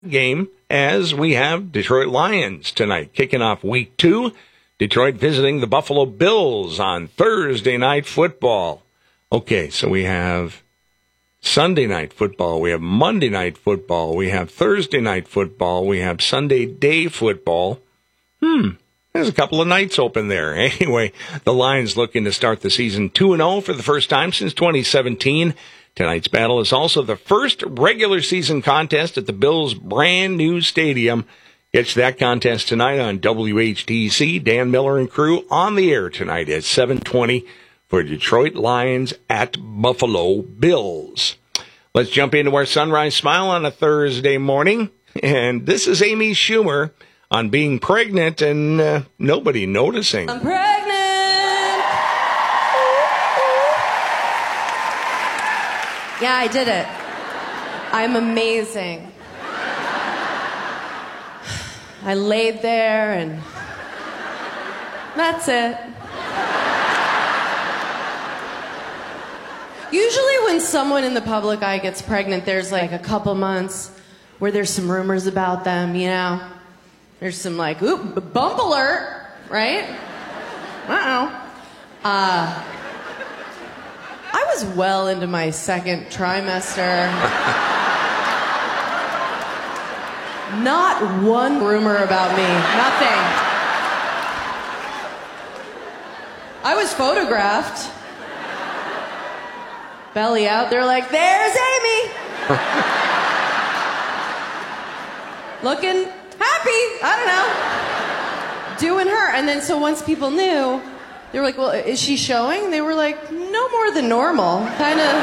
game as we have Detroit Lions tonight, kicking off week 2. Detroit visiting the Buffalo Bills on Thursday Night Football. Okay, so we have Sunday Night Football, we have Monday Night Football, we have Thursday Night Football, we have Sunday Day Football. There's a couple of nights open there. Anyway, the Lions looking to start the season 2-0 for the first time since 2017. Tonight's battle is also the first regular season contest at the Bills' brand new stadium. Catch that contest tonight on WHTC. Dan Miller and crew on the air tonight at 7:20 for Detroit Lions at Buffalo Bills. Let's jump into our Sunrise Smile on a Thursday morning. And this is Amy Schumer on being pregnant and nobody noticing. I'm pregnant. Yeah, I did it. I'm amazing. I laid there and that's it. Usually when someone in the public eye gets pregnant, there's like a couple months where there's some rumors about them, you know? There's some like, oop, bump alert, right? I was well into my second trimester. Not one rumor about me. Nothing. I was photographed. Belly out. They're like, there's Amy. Looking happy. I don't know. Doing her. And then so once people knew, they were like, well, is she showing? And they were like, no more than normal. Kind of.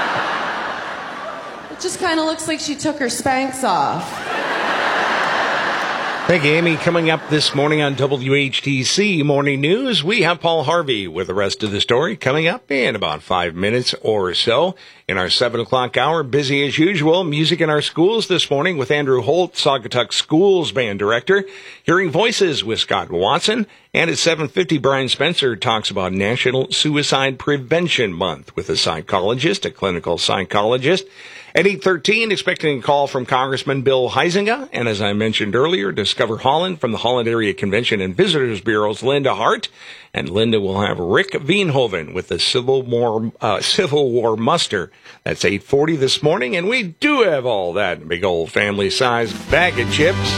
It just kind of looks like she took her Spanx off. Thank you, Amy. Coming up this morning on WHTC Morning News, we have Paul Harvey with the rest of the story coming up in about 5 minutes or so. In our 7 o'clock hour, busy as usual, music in our schools this morning with Andrew Holt, Saugatuck Schools Band Director, Hearing Voices with Scott Watson, and at 7:50, Brian Spencer talks about National Suicide Prevention Month with a psychologist, a clinical psychologist. At 8:13, expecting a call from Congressman Bill Huizenga. And as I mentioned earlier, Discover Holland from the Holland Area Convention and Visitors Bureau's Linda Hart. And Linda will have Rick Veenhoven with the Civil War muster. That's 8:40 this morning. And we do have all that in a big old family-sized bag of chips.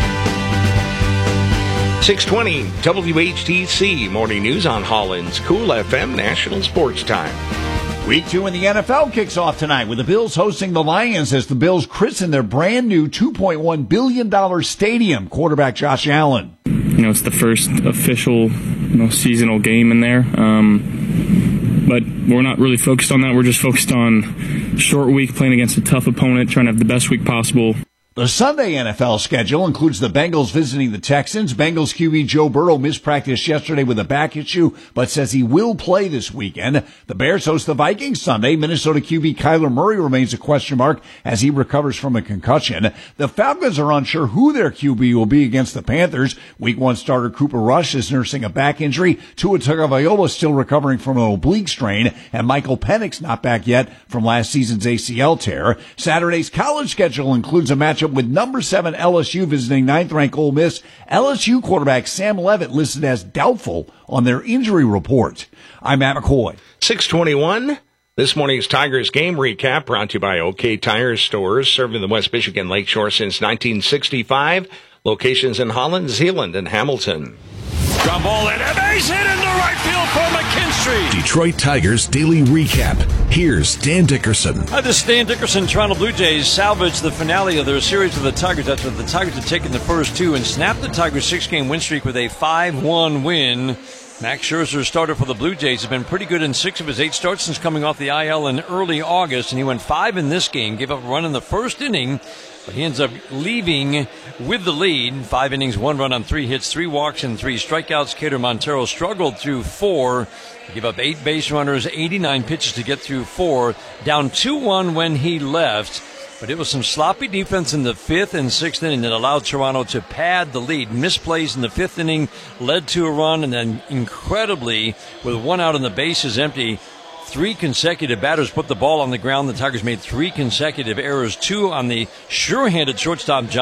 6:20, WHTC Morning News on Holland's Cool FM National Sports Time. Week 2 in the NFL kicks off tonight with the Bills hosting the Lions as the Bills christen their brand new $2.1 billion stadium. Quarterback Josh Allen. It's the first official, seasonal game in there. But we're not really focused on that. We're just focused on short week, playing against a tough opponent, trying to have the best week possible. The Sunday NFL schedule includes the Bengals visiting the Texans. Bengals QB Joe Burrow missed practice yesterday with a back issue, but says he will play this weekend. The Bears host the Vikings Sunday. Minnesota QB Kyler Murray remains a question mark as he recovers from a concussion. The Falcons are unsure who their QB will be against the Panthers. Week 1 starter Cooper Rush is nursing a back injury. Tua Tagovailoa still recovering from an oblique strain, and Michael Penix not back yet from last season's ACL tear. Saturday's college schedule includes a matchup with number 7 LSU visiting 9th-ranked Ole Miss. LSU quarterback Sam Leavitt listed as doubtful on their injury report. I'm Matt McCoy. 6:21. This morning's Tigers game recap brought to you by OK Tire Stores, serving the West Michigan Lakeshore since 1965. Locations in Holland, Zeeland, and Hamilton. Ground ball and a base hit into right field for McKinstry. Detroit Tigers Daily Recap. Here's Dan Dickerson. Hi, this is Dan Dickerson. Toronto Blue Jays salvaged the finale of their series with the Tigers after the Tigers had taken the first 2 and snapped the Tigers' 6-game win streak with a 5-1 win. Max Scherzer, starter for the Blue Jays, has been pretty good in 6 of his 8 starts since coming off the IL in early August, and he went 5 in this game, gave up a run in the first inning, but he ends up leaving with the lead. 5 innings, 1 run on 3 hits, 3 walks, and 3 strikeouts. Cater Montero struggled through 4. He gave up 8 base runners, 89 pitches to get through 4. Down 2-1 when he left. But it was some sloppy defense in the 5th and 6th inning that allowed Toronto to pad the lead. Misplays in the 5th inning led to a run, and then incredibly, with 1 out and the bases empty, 3 consecutive batters put the ball on the ground. The Tigers made 3 consecutive errors, 2 on the sure-handed shortstop